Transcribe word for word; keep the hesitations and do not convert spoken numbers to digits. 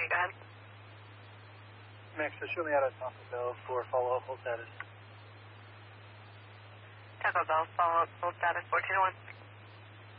go ahead. Max, show me out of Taco Bell for follow-up full status. Taco Bell, follow-up full status, four two one.